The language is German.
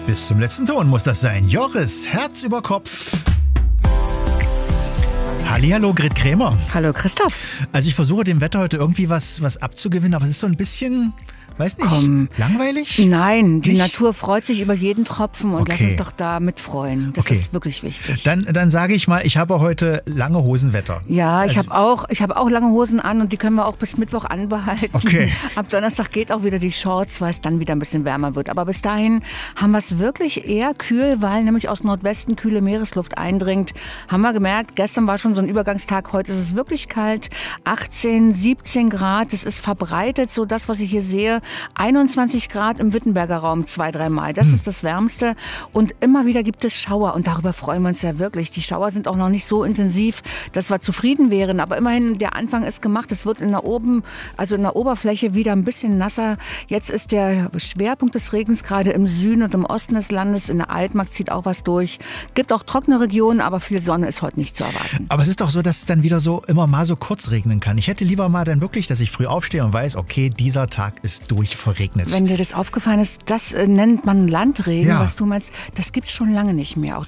Bis zum letzten Ton muss das sein. Joris, Herz über Kopf. Hallihallo, Grit Krämer. Hallo, Christoph. Also ich versuche dem Wetter heute irgendwie was abzugewinnen, aber es ist so ein bisschen, weiß nicht, langweilig? Nein, die Nicht? Natur freut sich über jeden Tropfen und lass uns doch da mitfreuen. Das ist wirklich wichtig. Dann sage ich mal, ich habe heute lange Hosenwetter. Ja, ich habe auch lange Hosen an und die können wir auch bis Mittwoch anbehalten. Okay. Ab Donnerstag geht auch wieder die Shorts, weil es dann wieder ein bisschen wärmer wird. Aber bis dahin haben wir es wirklich eher kühl, weil nämlich aus Nordwesten kühle Meeresluft eindringt. Haben wir gemerkt, gestern war schon so ein Übergangstag, heute ist es wirklich kalt. 18, 17 Grad, es ist verbreitet, so das, was ich hier sehe. 21 Grad im Wittenberger Raum 2-3 Mal. Das ist das Wärmste. Und immer wieder gibt es Schauer. Und darüber freuen wir uns ja wirklich. Die Schauer sind auch noch nicht so intensiv, dass wir zufrieden wären. Aber immerhin, der Anfang ist gemacht. Es wird in der Oberfläche wieder ein bisschen nasser. Jetzt ist der Schwerpunkt des Regens gerade im Süden und im Osten des Landes. In der Altmark zieht auch was durch. Gibt auch trockene Regionen, aber viel Sonne ist heute nicht zu erwarten. Aber es ist doch so, dass es dann wieder so immer mal so kurz regnen kann. Ich hätte lieber mal dann wirklich, dass ich früh aufstehe und weiß, okay, dieser Tag ist verregnet. Wenn dir das aufgefallen ist, das nennt man Landregen, Ja. was du meinst, das gibt's schon lange nicht mehr. Auch